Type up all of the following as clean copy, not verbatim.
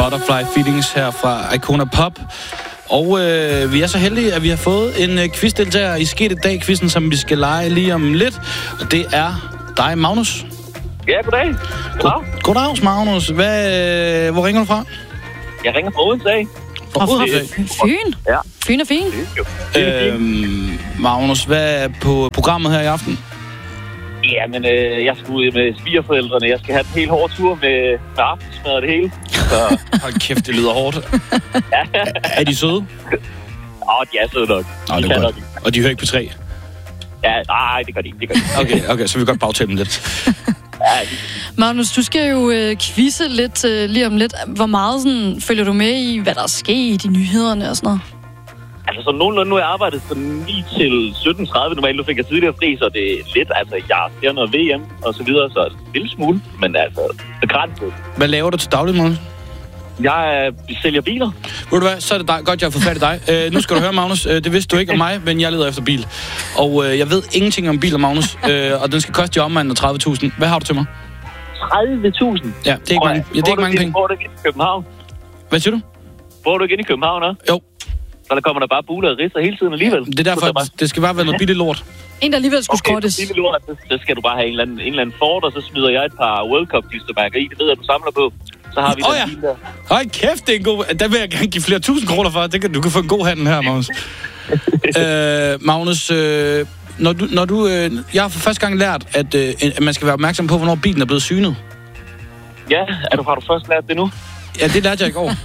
Butterfly Feelings her fra Icona Pop. Og vi er så heldige, at vi har fået en quizdeltager i Sket i dag-quizzen, som vi skal lege lige om lidt. Og det er dig, Magnus. Ja, goddag. Goddag, Magnus. Hvor ringer du fra? Jeg ringer fra Odense af. Fyn? Ja. Fyn er fin. Magnus, hvad er på programmet her i aften? Jamen, jeg skal ud med svigerforældrene. Jeg skal have en helt hård tur med aftensmad og det hele. Så... Hold kæft, det lyder hårdt. Er de søde? De er søde nok. Det er godt. Og de hører ikke på 3? Ja, nej, det gør de ikke. Okay, så vi kan godt bagtale dem lidt. Magnus, du skal jo quizze lidt lige om lidt. Hvor meget sådan, følger du med i, hvad der er sket i nyhederne og sådan noget? Altså, så nogenlunde nu har jeg arbejdet fra 9 til 17.30 normalt. Nu fik jeg tidligere fri, så det er lidt, altså, jeg ser noget VM og så videre, så en lille smule, men altså, begrænset. Hvad laver du til daglig, Magnus? Jeg sælger biler. Ved du hvad, så er det godt, jeg har fået fat i dig. Nu skal du høre, Magnus, det vidste du ikke om mig, men jeg leder efter bil. Og jeg ved ingenting om biler, Magnus, og den skal koste i omegnen af 30.000. Hvad har du til mig? 30.000? Ja, det er ikke mange, det er ikke mange penge. Bor du ikke i København? Hvad siger du? Bor du ikke inde i København, også? Jo. Så der kommer der bare buler og ridser hele tiden alligevel. Det er derfor, det skal bare være noget billigt lort. En, der alligevel skulle skrottes. Okay, billigt lort, så skal du bare have en eller anden Ford, og så smider jeg et par World Cup-klistermærker i. Det ved jeg, du samler på. Så har vi den bil der. Hold kæft, det er en god... Der vil jeg gerne give flere tusind kroner for. Du kan få en god handel her, Magnus. Magnus, når du jeg har for første gang lært, at man skal være opmærksom på, hvornår bilen er blevet synet. Ja, har du først lært det nu? Ja, det lærte jeg i går.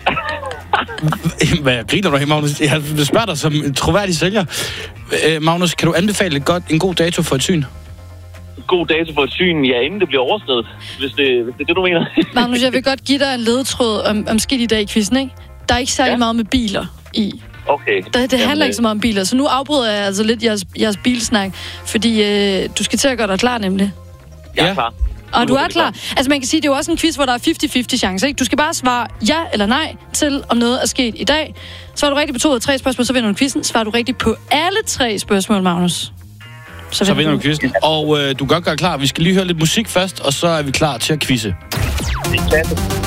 Hvad griner du her, Magnus? Jeg spørger dig som en troværdig sælger. Magnus, kan du anbefale en god dato for et syn? God dato for et syn, ja, inden det bliver overskredet, hvis det er det, du mener. Magnus, jeg vil godt give dig en ledetråd om Skidt i dag-quizzen, ikke? Der er ikke særlig meget med biler i. Okay. Det handler ikke så meget om biler, så nu afbryder jeg altså lidt jeres bilsnak, fordi du skal til at gøre dig klar, nemlig. Jeg er klar. Og du er klar. Altså man kan sige, det er jo også en quiz, hvor der er 50-50 chance, ikke? Du skal bare svare ja eller nej til, om noget er sket i dag. Svarer du rigtigt på 2 af 3 spørgsmål, så vinder du quizzen. Svarer du rigtigt på alle 3 spørgsmål, Magnus, så vinder du quizzen. Og du kan godt gøre klar. Vi skal lige høre lidt musik først, og så er vi klar til at quizze. Det er klasse.